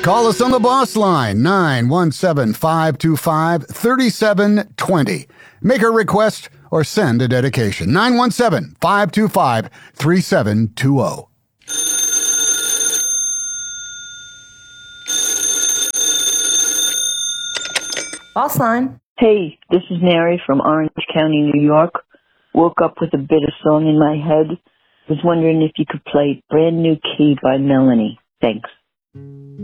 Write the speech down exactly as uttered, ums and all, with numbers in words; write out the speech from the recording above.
Call us on the boss line, nine one seven, five two five, three seven two zero. Make a request or send a dedication, nine one seven, five two five, three seven two zero. Boss line. Hey, this is Mary from Orange County, New York. Woke up with a bit of song in my head. Was wondering if you could play Brand New Key by Melanie. Thanks.